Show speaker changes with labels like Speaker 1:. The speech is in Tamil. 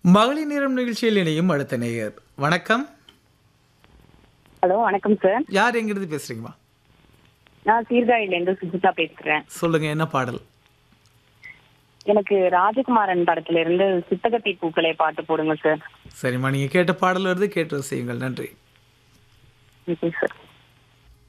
Speaker 1: மகளிர் நேரம் நிகழ்ச்சியில் இணையும் அடுத்த நேயர். வணக்கம்.
Speaker 2: ஹலோ, வணக்கம் சார்.
Speaker 1: யார் எங்கிருந்து பேசுறீங்கம்மா?
Speaker 2: நான் சீர்காழியிலேருந்து சுஜிதா பேசுறேன்.
Speaker 1: சொல்லுங்க, என்ன பாடல்?
Speaker 2: எனக்கு ராஜகுமாரன் படத்துல இருந்து சித்தகத்தி பூக்களை பாட்டு போடுங்க சார்.
Speaker 1: சரிம்மா, நீங்க கேட்ட பாடல் வருது, கேட்டு ரசியுங்கள். நன்றி.
Speaker 2: Okay sir.